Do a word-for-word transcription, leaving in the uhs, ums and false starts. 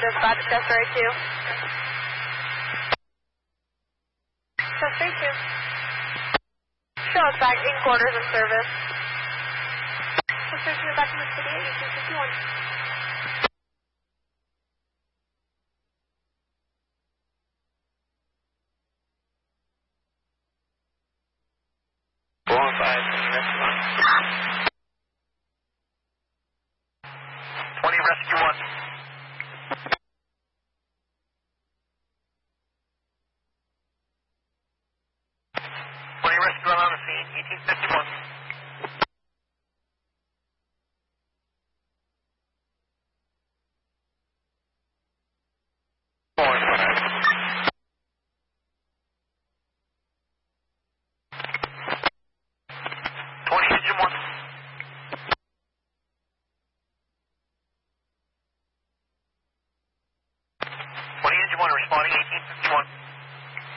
dispatch, Desiree two. Desiree two. Show us back in quarters in service. Desiree two, back in the city at eighteen fifty-one. four one five, rescue one. twenty, rescue one. twenty, rescue one on the scene, eighteen fifty-one. four one five. twenty, engine one. twenty, engine one, responding eighteen fifty-one.